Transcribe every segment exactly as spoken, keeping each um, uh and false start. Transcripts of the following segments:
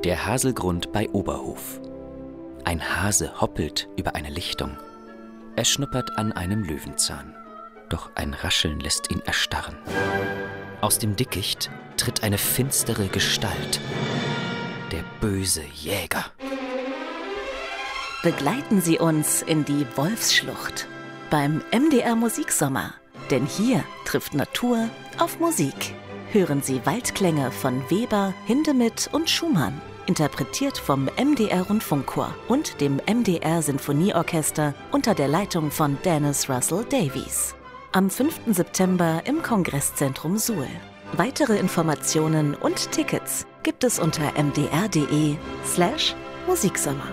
Der Haselgrund bei Oberhof. Ein Hase hoppelt über eine Lichtung. Er schnuppert an einem Löwenzahn. Doch ein Rascheln lässt ihn erstarren. Aus dem Dickicht tritt eine finstere Gestalt. Der böse Jäger. Begleiten Sie uns in die Wolfsschlucht beim M D R Musiksommer. Denn hier trifft Natur auf Musik. Hören Sie Waldklänge von Weber, Hindemith und Schumann. Interpretiert vom M D R Rundfunkchor und dem M D R Sinfonieorchester unter der Leitung von Dennis Russell Davies. Am fünften September im Kongresszentrum Suhl. Weitere Informationen und Tickets gibt es unter mdr.de slash Musiksommer.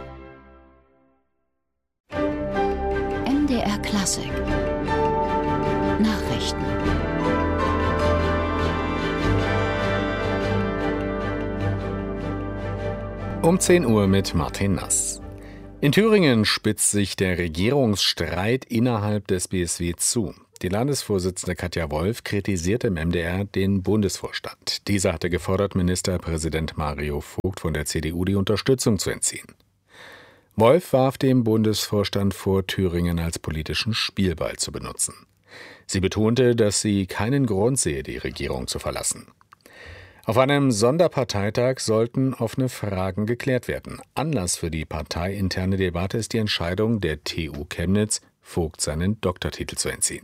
M D R Klassik. Nachrichten. Um zehn Uhr mit Martin Nass. In Thüringen spitzt sich der Regierungsstreit innerhalb des B S W zu. Die Landesvorsitzende Katja Wolf kritisierte im M D R den Bundesvorstand. Dieser hatte gefordert, Ministerpräsident Mario Vogt von der C D U die Unterstützung zu entziehen. Wolf warf dem Bundesvorstand vor, Thüringen als politischen Spielball zu benutzen. Sie betonte, dass sie keinen Grund sehe, die Regierung zu verlassen. Auf einem Sonderparteitag sollten offene Fragen geklärt werden. Anlass für die parteiinterne Debatte ist die Entscheidung der T U Chemnitz, Vogt seinen Doktortitel zu entziehen.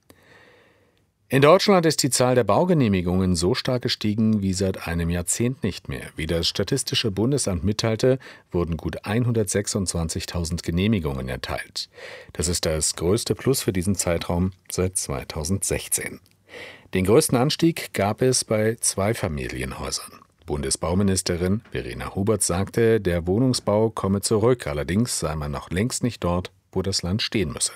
In Deutschland ist die Zahl der Baugenehmigungen so stark gestiegen wie seit einem Jahrzehnt nicht mehr. Wie das Statistische Bundesamt mitteilte, wurden gut hundertsechsundzwanzigtausend Genehmigungen erteilt. Das ist das größte Plus für diesen Zeitraum seit zweitausendsechzehn. Den größten Anstieg gab es bei Zweifamilienhäusern. Bundesbauministerin Verena Hubert sagte, der Wohnungsbau komme zurück, allerdings sei man noch längst nicht dort, wo das Land stehen müsse.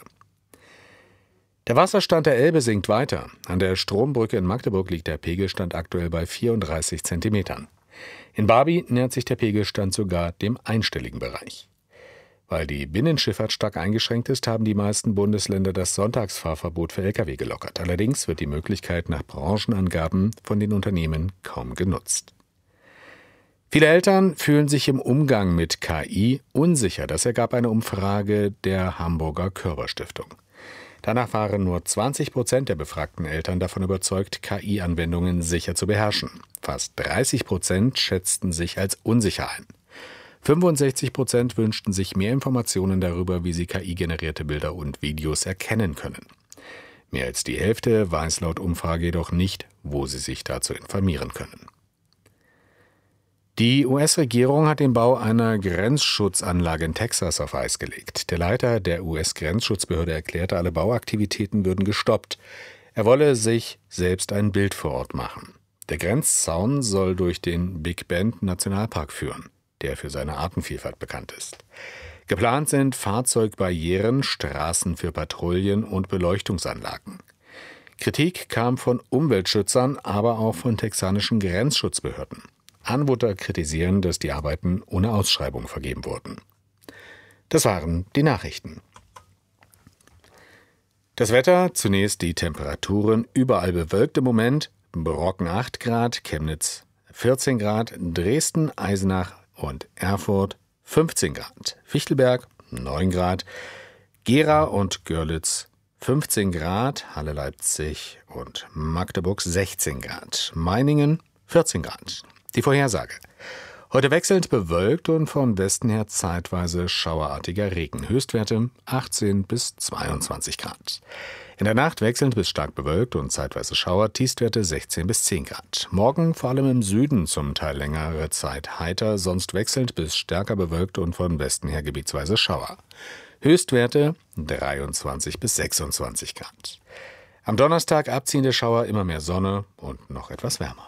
Der Wasserstand der Elbe sinkt weiter. An der Strombrücke in Magdeburg liegt der Pegelstand aktuell bei vierunddreißig Zentimetern. In Barby nähert sich der Pegelstand sogar dem einstelligen Bereich. Weil die Binnenschifffahrt stark eingeschränkt ist, haben die meisten Bundesländer das Sonntagsfahrverbot für Lkw gelockert. Allerdings wird die Möglichkeit nach Branchenangaben von den Unternehmen kaum genutzt. Viele Eltern fühlen sich im Umgang mit K I unsicher. Das ergab eine Umfrage der Hamburger Körber-Stiftung. Danach waren nur zwanzig Prozent der befragten Eltern davon überzeugt, K I-Anwendungen sicher zu beherrschen. Fast dreißig Prozent schätzten sich als unsicher ein. fünfundsechzig Prozent wünschten sich mehr Informationen darüber, wie sie K I-generierte Bilder und Videos erkennen können. Mehr als die Hälfte weiß laut Umfrage jedoch nicht, wo sie sich dazu informieren können. Die U S-Regierung hat den Bau einer Grenzschutzanlage in Texas auf Eis gelegt. Der Leiter der U S-Grenzschutzbehörde erklärte, alle Bauaktivitäten würden gestoppt. Er wolle sich selbst ein Bild vor Ort machen. Der Grenzzaun soll durch den Big Bend Nationalpark führen, der für seine Artenvielfalt bekannt ist. Geplant sind Fahrzeugbarrieren, Straßen für Patrouillen und Beleuchtungsanlagen. Kritik kam von Umweltschützern, aber auch von texanischen Grenzschutzbehörden. Anwohner kritisieren, dass die Arbeiten ohne Ausschreibung vergeben wurden. Das waren die Nachrichten. Das Wetter, zunächst die Temperaturen, überall bewölkt im Moment, Brocken acht Grad, Chemnitz vierzehn Grad, Dresden, Eisenach und Erfurt fünfzehn Grad, Fichtelberg neun Grad, Gera und Görlitz fünfzehn Grad, Halle, Leipzig und Magdeburg sechzehn Grad, Meiningen vierzehn Grad. Die Vorhersage. Heute wechselnd bewölkt und von Westen her zeitweise schauerartiger Regen. Höchstwerte achtzehn bis zweiundzwanzig Grad. In der Nacht wechselnd bis stark bewölkt und zeitweise Schauer, Tiefstwerte sechzehn bis zehn Grad. Morgen vor allem im Süden zum Teil längere Zeit heiter, sonst wechselnd bis stärker bewölkt und von Westen her gebietsweise Schauer. Höchstwerte dreiundzwanzig bis sechsundzwanzig Grad. Am Donnerstag abziehende Schauer, immer mehr Sonne und noch etwas wärmer.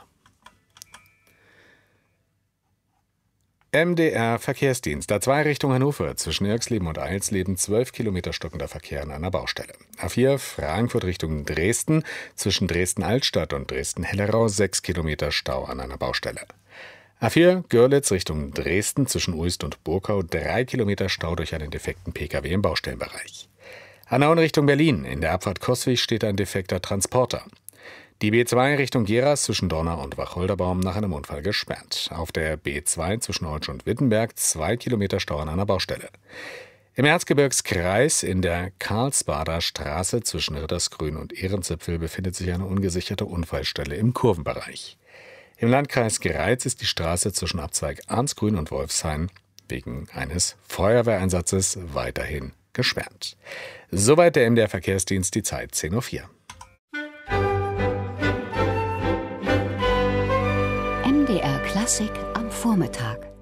M D R Verkehrsdienst. A zwei Richtung Hannover. Zwischen Irxleben und Eilsleben zwölf Kilometer stockender Verkehr an einer Baustelle. A vier Frankfurt Richtung Dresden. Zwischen Dresden-Altstadt und Dresden-Hellerau sechs Kilometer Stau an einer Baustelle. A vier Görlitz Richtung Dresden. Zwischen Uist und Burkau drei Kilometer Stau durch einen defekten Pkw im Baustellenbereich. A neun Richtung Berlin. In der Abfahrt Coswig steht ein defekter Transporter. Die B zwei Richtung Gera zwischen Donau und Wacholderbaum nach einem Unfall gesperrt. Auf der B zwei zwischen Olsch und Wittenberg zwei Kilometer Stau an einer Baustelle. Im Erzgebirgskreis in der Karlsbader Straße zwischen Rittersgrün und Ehrenzipfel befindet sich eine ungesicherte Unfallstelle im Kurvenbereich. Im Landkreis Greiz ist die Straße zwischen Abzweig Arnsgrün und Wolfshain wegen eines Feuerwehreinsatzes weiterhin gesperrt. Soweit der M D R Verkehrsdienst, die Zeit zehn Uhr vier. M D R Klassik am Vormittag.